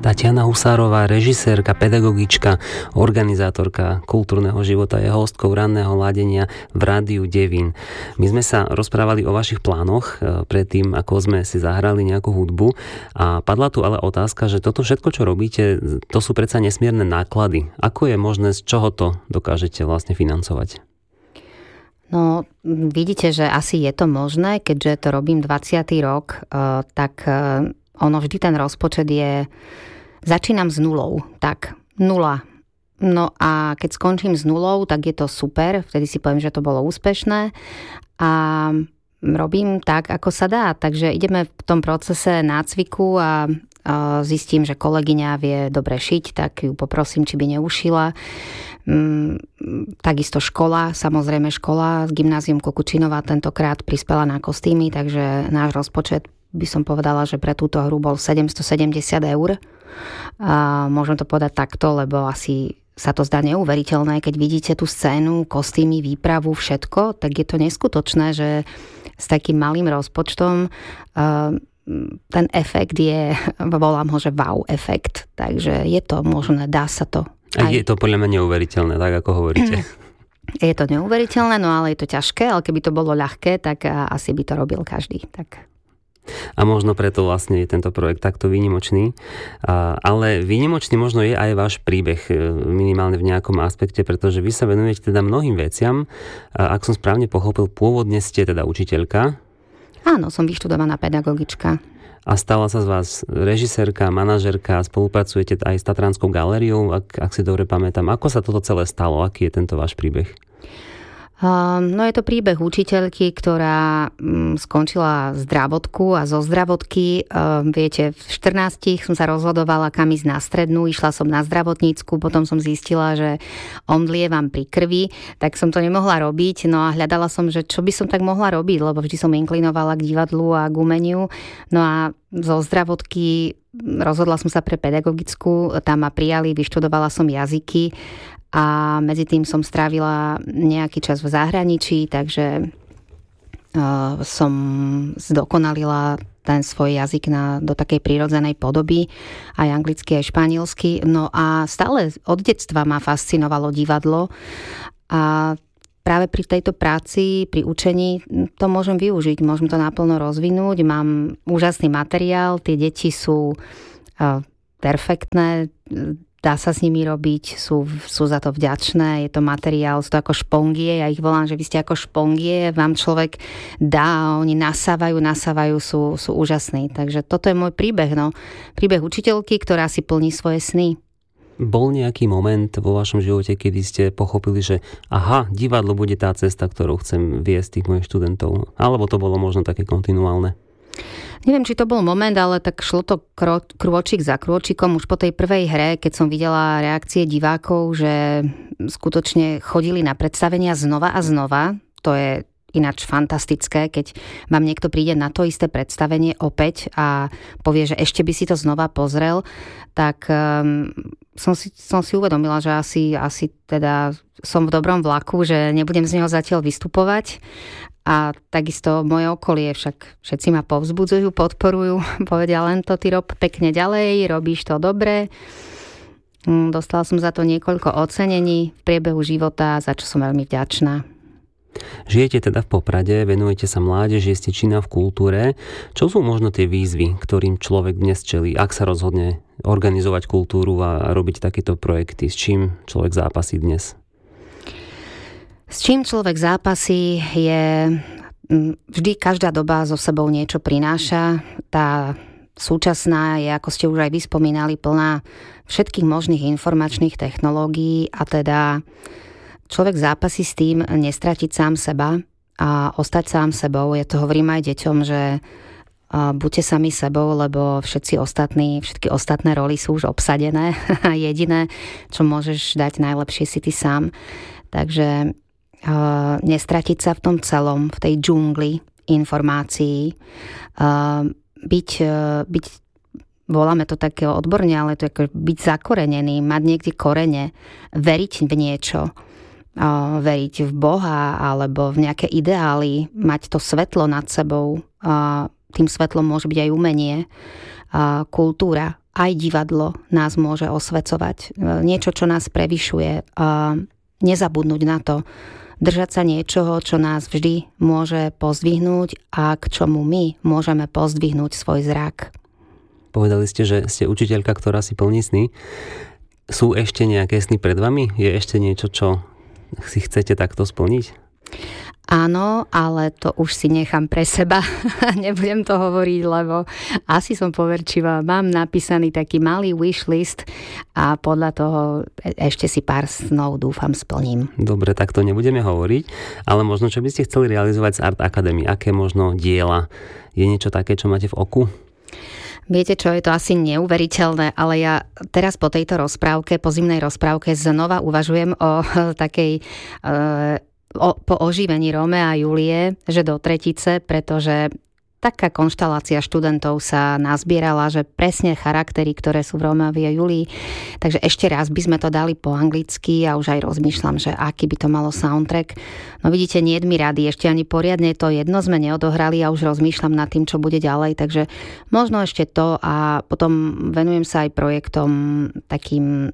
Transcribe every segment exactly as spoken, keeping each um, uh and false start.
Tatiana Husárová, režisérka, pedagogička, organizátorka kultúrneho života, je hostkou ranného ladenia v Rádiu Devín. My sme sa rozprávali o vašich plánoch predtým, ako sme si zahrali nejakú hudbu, a padla tu ale otázka, že toto všetko, čo robíte, to sú predsa nesmierne náklady. Ako je možné, z čoho to dokážete vlastne financovať? No, vidíte, že asi je to možné, keďže to robím dvadsiaty rok, tak ono vždy ten rozpočet je... Začínam s nulou, tak nula. No a keď skončím s nulou, tak je to super, vtedy si poviem, že to bolo úspešné a robím tak, ako sa dá. Takže ideme v tom procese nácviku a zistím, že kolegyňa vie dobre šiť, tak ju poprosím, či by neušila. Takisto škola, samozrejme škola, Gymnázium Kukučinová tentokrát prispela na kostýmy, takže náš rozpočet, by som povedala, že pre túto hru bol sedemstosedemdesiat eur. A môžem to povedať takto, lebo asi sa to zdá neuveriteľné, keď vidíte tú scénu, kostýmy, výpravu, všetko, tak je to neskutočné, že s takým malým rozpočtom ten efekt je, volám ho, že wow efekt. Takže je to možné, dá sa to. A je to podľa mňa neuveriteľné, tak ako hovoríte. Je to neuveriteľné, no ale je to ťažké, ale keby to bolo ľahké, tak asi by to robil každý. Tak... A možno preto vlastne je tento projekt takto výnimočný. Ale výnimočný možno je aj váš príbeh, minimálne v nejakom aspekte, pretože vy sa venujete teda mnohým veciam. Ak som správne pochopil, pôvodne ste teda učiteľka. Áno, som vyštudovaná pedagogička. A stala sa z vás režisérka, manažérka, spolupracujete aj s Tatranskou galériou, ak, ak si dobre pamätám. Ako sa toto celé stalo? Aký je tento váš príbeh? No je to príbeh učiteľky, ktorá skončila zdravotku a zo zdravotky, viete, v štrnástich som sa rozhodovala, kam ísť na strednú, išla som na zdravotnícku, potom som zistila, že omdlievam pri krvi, tak som to nemohla robiť, no a hľadala som, že čo by som tak mohla robiť, lebo vždy som inklinovala k divadlu a k umeniu, no a zo zdravotky rozhodla som sa pre pedagogickú, tam ma prijali, vyštudovala som jazyky, a medzi tým som strávila nejaký čas v zahraničí, takže uh, som zdokonalila ten svoj jazyk na, do takej prírodzenej podoby, aj anglicky, aj španielsky. No a stále od detstva ma fascinovalo divadlo a práve pri tejto práci, pri učení to môžem využiť, môžem to naplno rozvinúť. Mám úžasný materiál, tie deti sú uh, perfektné, dá sa s nimi robiť, sú, sú za to vďačné, je to materiál, sú to ako špongie, ja ich volám, že vy ste ako špongie, vám človek dá, oni nasávajú, nasávajú, sú, sú úžasní. Takže toto je môj príbeh, no. Príbeh učiteľky, ktorá si plní svoje sny. Bol nejaký moment vo vašom živote, kedy ste pochopili, že aha, divadlo bude tá cesta, ktorou chcem viesť tých mojich študentov? Alebo to bolo možno také kontinuálne? Neviem, či to bol moment, ale tak šlo to kro, krôčik za krôčikom. Už po tej prvej hre, keď som videla reakcie divákov, že skutočne chodili na predstavenia znova a znova, to je ináč fantastické, keď vám niekto príde na to isté predstavenie opäť a povie, že ešte by si to znova pozrel, tak um, som, si, som si uvedomila, že asi, asi teda som v dobrom vlaku, že nebudem z neho zatiaľ vystupovať. A takisto moje okolie, však všetci ma povzbudzujú, podporujú, povedia len to ty rob pekne ďalej, robíš to dobre. Dostala som za to niekoľko ocenení v priebehu života, za čo som veľmi vďačná. Žijete teda v Poprade, venujete sa mládeži, ste činná v kultúre. Čo sú možno tie výzvy, ktorým človek dnes čelí, ak sa rozhodne organizovať kultúru a robiť takéto projekty? S čím človek zápasí dnes? S čím človek zápasí je... Vždy každá doba so sebou niečo prináša. Tá súčasná je, ako ste už aj vyspomínali, plná všetkých možných informačných technológií a teda človek zápasí s tým nestratiť sám seba a ostať sám sebou. Ja to hovorím aj deťom, že buďte sami sebou, lebo všetci ostatní, všetky ostatné roly sú už obsadené. Jediné, čo môžeš dať najlepšie, si ty sám. Takže Uh, nestratiť sa v tom celom, v tej džungli informácií, uh, byť, uh, byť, voláme to také odborne, ale to je ako byť zakorenený, mať niekde korene, veriť v niečo, uh, veriť v Boha alebo v nejaké ideály, mať to svetlo nad sebou. Uh, tým svetlom môže byť aj umenie, uh, kultúra aj divadlo nás môže osvecovať. Niečo, čo nás prevyšuje. Nezabudnúť na to. Držať sa niečoho, čo nás vždy môže pozdvihnúť a k čomu my môžeme pozdvihnúť svoj zrak. Povedali ste, že ste učiteľka, ktorá si plní sny. Sú ešte nejaké sny pred vami? Je ešte niečo, čo si chcete takto splniť? Áno, ale to už si nechám pre seba. Nebudem to hovoriť, lebo asi som poverčivá. Mám napísaný taký malý wish list a podľa toho ešte si pár snov dúfam splním. Dobre, tak to nebudeme hovoriť, ale možno, čo by ste chceli realizovať z Art Academy? Aké možno diela? Je niečo také, čo máte v oku? Viete čo, je to asi neuveriteľné, ale ja teraz po tejto rozprávke, po zimnej rozprávke znova uvažujem o takej... E, O, po oživení Rómea a Julie, že do tretice, pretože taká konštalácia študentov sa nazbierala, že presne charaktery, ktoré sú v Rómeovi a Julii. Takže ešte raz by sme to dali po anglicky a už aj rozmýšľam, že aký by to malo soundtrack. No vidíte, nie je mi rady, ešte ani poriadne to jedno sme neodohrali a už rozmýšľam nad tým, čo bude ďalej. Takže možno ešte to a potom venujem sa aj projektom takým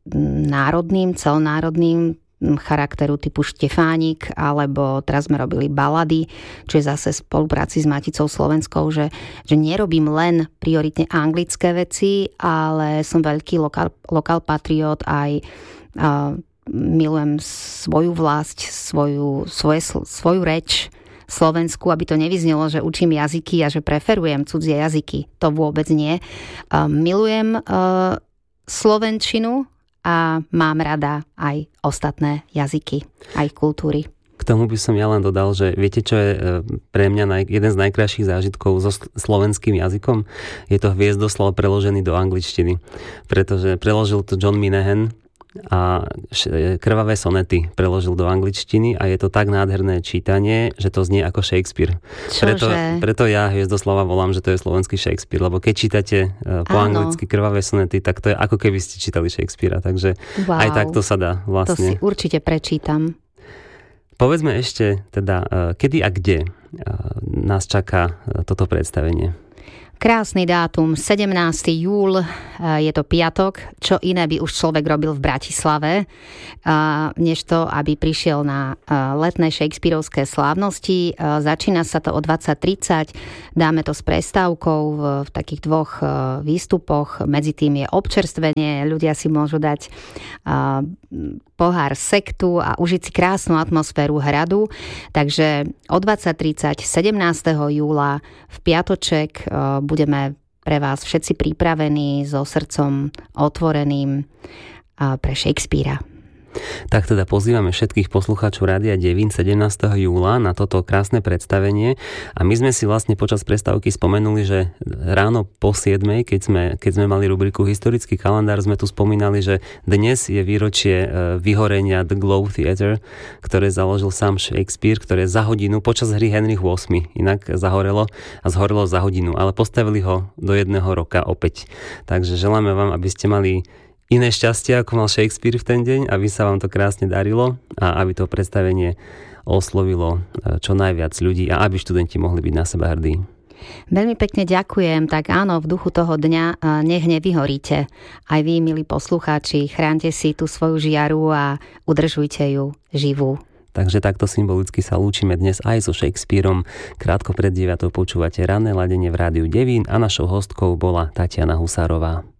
národným, celonárodným, charakteru typu Štefánik, alebo teraz sme robili balady, čo je zase v spolupráci s Maticou Slovenskou, že, že nerobím len prioritne anglické veci, ale som veľký lokál, lokál patriot, aj uh, milujem svoju vlast, svoju, svoje, svoju reč Slovensku, aby to nevyznelo, že učím jazyky a že preferujem cudzie jazyky. To vôbec nie. Uh, milujem uh, slovenčinu, a mám rada aj ostatné jazyky, aj kultúry. K tomu by som ja len dodal, že viete, čo je pre mňa naj, jeden z najkrajších zážitkov so slovenským jazykom? Je to Hviezdoslav preložený do angličtiny, pretože preložil to John Minahan a Krvavé sonety preložil do angličtiny a je to tak nádherné čítanie, že to znie ako Shakespeare. Preto, preto ja Hviezdoslava volám, že to je slovenský Shakespeare, lebo keď čítate po Áno. anglicky Krvavé sonety, tak to je ako keby ste čítali Shakespearea, takže wow. aj takto sa dá vlastne. To si určite prečítam. Povedzme ešte teda, kedy a kde nás čaká toto predstavenie? Krásny dátum, sedemnásteho júla, je to piatok. Čo iné by už človek robil v Bratislave, než to, aby prišiel na letné shakespearovské slávnosti. Začína sa to o dvadsať tridsať, dáme to s prestávkou v takých dvoch výstupoch. Medzi tým je občerstvenie, ľudia si môžu dať pohár sektu a užiť si krásnu atmosféru hradu. Takže o dvadsať tridsať, sedemnásteho júla v piatoček budeme pre vás všetci pripravení so srdcom otvoreným pre Shakespearea. Tak teda pozývame všetkých poslucháčov Rádia Devín sedemnásteho júla na toto krásne predstavenie a my sme si vlastne počas prestávky spomenuli, že ráno po siedmej, keď sme, keď sme mali rubriku Historický kalendár, sme tu spomínali, že dnes je výročie vyhorenia The Globe Theatre, ktoré založil sám Shakespeare, ktoré za hodinu počas hry Henry ôsmy inak zahorelo a zhorelo za hodinu, ale postavili ho do jedného roka opäť. Takže želáme vám, aby ste mali iné šťastie, ako mal Shakespeare v ten deň, aby sa vám to krásne darilo a aby to predstavenie oslovilo čo najviac ľudí a aby študenti mohli byť na seba hrdí. Veľmi pekne ďakujem. Tak áno, v duchu toho dňa nech nevyhoríte. Aj vy, milí poslucháči, chránte si tú svoju žiaru a udržujte ju živú. Takže takto symbolicky sa lúčime dnes aj so Shakespearom. Krátko pred deviatou počúvate Ranné ladenie v Rádiu Devín a našou hostkou bola Tatiana Husárová.